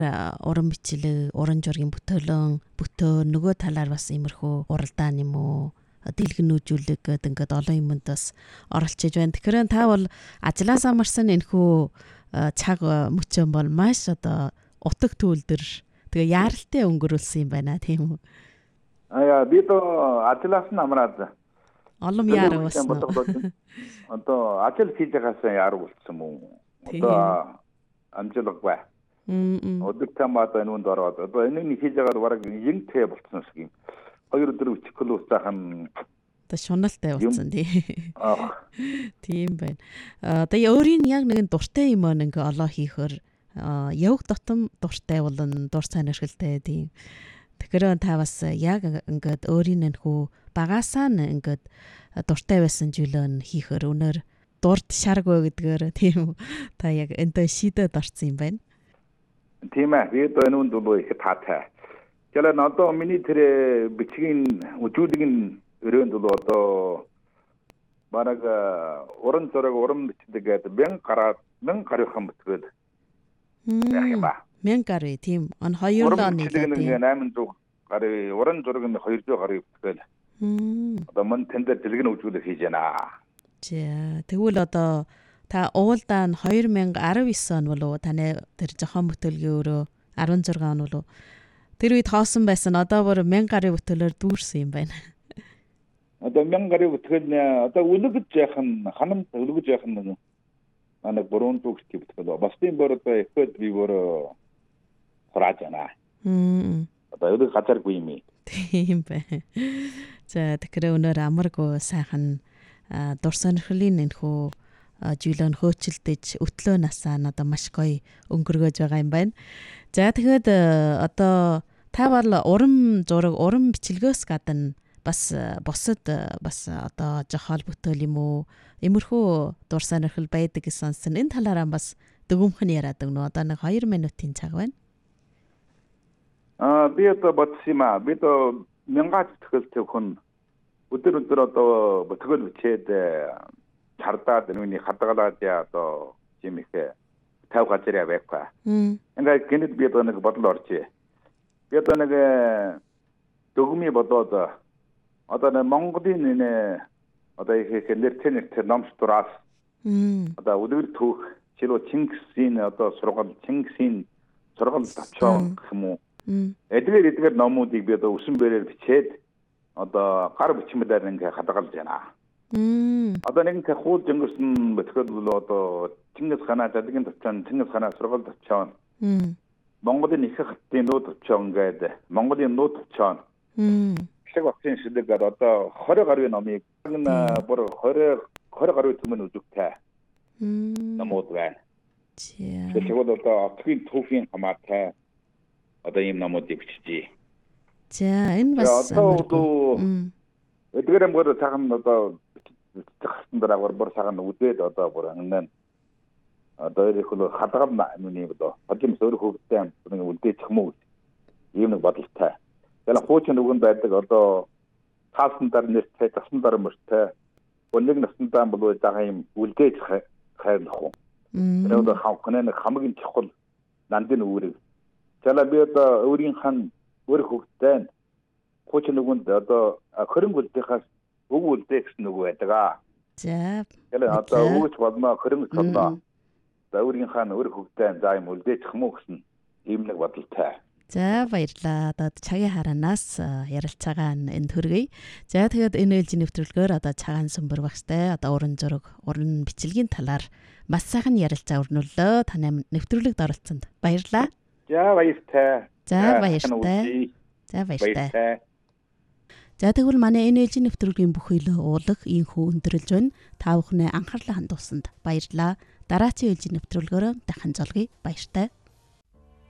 уран бичлэг, уран зургийн бүтөөн нөгөө талаар бас иймэрхүү уралдаан юм уу? Дэлгэнүүжүүлэг гэдэг ингээд олон юмд бас оролцож байна. Тэгэхээр та бол ажлаасаа марсан энэхүү цаг мөчөн бол маш одоо утга төлдөр тэгээ яаралтай өнгөрүүлсэн юм байна тийм үү? Би то ажлаас намраад олон яар болсон. Одоо ажил хийж байгаас яар болсон юм уу? Одоо амжилтгүй. Өдөр тамаад энэнд ороод одоо энэ хийж байгаад бараг ингэтэй болчихсон шиг юм. 2 өдөр үчигл уусаахан та шуналтай болсон тийм байна. Одоо өөрийн яг нэгэн дуртай юм ингээ олоо хийхэр явх дотом дуртай болон дур сайн ашигтай тийм. Тэгэхээр та бас яг ингээд өөрийн нөхөө багасаа ингээд дуртай байсан зүйлөө хийхэр өнөр дурд шаргөө гэдгээр тийм та яг энтэй шийдэд орсон юм байна. Тийм ээ. Би одоо энэнд бол их таатай. Кэлэн одоо миний тэр бичгийн үжүүлгийн өрөөнд бол одоо бараг уран зураг уран бичлэг гэдэг 1000 гаруйхан бүтгэл байх юм ба. 1000 гаруй тийм. Он 2 оны тийм 800 гаруй уран зураг нь 200 гаруй бүтгэл. Одоо мөн тэндэр дэлгэн үжүүлэг хийж байна. За тэгвэл одоо та уулдаа нь 2019 он болов таны тэр зохион бүтээлгийн өрөө 16 он болов тэр үед хоосон байсан одоо бүр 1000 гаруй бүтээлээр дүүрсэн юм байна. Одоо 1000 гаруй бүтгэл одоо үлгэж яах нь ханамт үлгэж яах нь манай бүрэн төгсгий бүтгэл бас тийм бүр одоо ихэд би бүр хурааж байна. Одоо үлгэж газаргүй юм. Тийм байна. За тэгэхээр өнөр амаргүй сайхан дур сонирхлын энэхүү жилэн хөөцөлдөж өтлөө насаа одоо маш гоё өнгөргөж байгаа юм байна. За тэгэхэд одоо та бол уран зураг, уран бичлэгээс гадна бас бусад бас одоо жохол бүтээл юм уу? Иймэрхүү дур сонирхол байдаг гэсэн сонсон. Энэ талаараа бас дүгүмхэн яриад өгнө. Одоо нэг 2 минутын цаг байна. Би одоо бодсима. Би одоо 1000 бүтгэл төвхөн өдөр одоо бүтгэл бичээд чардаад нүуний хадгалаад одоо юм их 50 газар байхгүй. Ингээд гинэд би одоо нэг бодол орчээ. Би одоо нэг дөгмий бодоод одоо нэг Монголын нэ одоо их нэртэр номсдураас одоо өдөр түүх чилөө Чингисийн одоо Чингисийн сургал тавчаа гэх юм уу. Эдгээр номуудыг би одоо өсөн бэрээр бичээд одоо гар бичмээр ингээ хадгалж байна. Одоо нэг их хуулж өнгөрсөн бүтгэл бол одоо Чингис хааны задгийн тавчаан, Чингис хааны сургал тавчаан. Монголын их хаттын нууд тавчаан ингээд Монголын нууд тавчаан. Шиг багцын шилдэг одоо 20 гаруй номыг бүр 20 гаруй түмэн үзэгтэй. Номууд байна. Тэгэхээр одоо отгийн түүхийн хамаатай одоо ийм номуудыг биччихье. За энэ бас одоо эдгээр амгаар цагаан одоо хасан дараагаар бүр цагаан үдээд одоо бүр аннаа одоо их хөл хадгална нүний одоо хадгалмс өөр хөвгтэй нэг үлдээчих юм уу ийм нэг бодолтой. Тэгэхээр хуучин үгэн байдаг одоо таасан дар нэртэй тасан дар мөртэй өнөг наснаа болов байгаа юм үлдээж хайрлах уу. Тэр одоо хавхнаа хамгийн чухал нандин үүрэг. Жала би одоо өөрийн хан өөр хөвгтэй хуучин үгэнд одоо хөрөнгө үлдэхээс үг үлдэх гэсэн үг байдаг. За. Тэгэхээр одоо үгч болмоо хөрөнгө цолоо. Өөрийн хаан өөр хөвгтэй за юм үлдээчих юм уу гэсэн ийм нэг бодолтой. За баярлалаа. Одоо цагийн хараанаас ярилцаагаа энд хүргэе. За тэгээд энэ ээлжийн нэвтрүүлгээр одоо цагаан сүмбэр багштай одоо уран зураг, уран бичлэгийн талаар маш сайхан ярилцаа өрнүүллөө. Таны нэвтрүүлэгт оролцсонд баярлалаа. За баяртай. За баяртай. За баяртай. За тэгвэл манай энэ ээлжийн нэвтрүүлгийн бүхэл уулаг ийхүү өндөрлж байна. Та бүхний анхаарлаа хандуулсанд баярлалаа. Дараагийн ээлжийн нэвтрүүлгээр дахин золгоё. Баяртай.